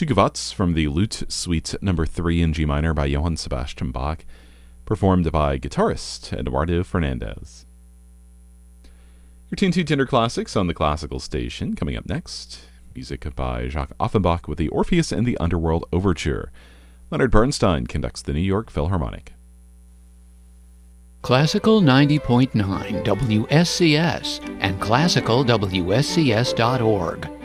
Stücke Watz from the Lute Suite No. 3 in G minor by Johann Sebastian Bach, performed by guitarist Eduardo Fernandez. You're tuned to Tender Classics on the Classical Station. Coming up next, music by Jacques Offenbach with the Orpheus and the Underworld Overture. Leonard Bernstein conducts the New York Philharmonic. Classical 90.9 WSCS and classicalwscs.org